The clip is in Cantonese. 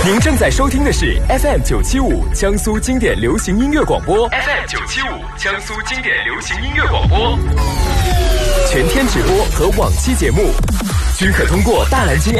您正在收听的是 FM975 江苏经典流行音乐广播 ，FM975 江苏经典流行音乐广播，全天直播和往期节目均可通过大蓝鲸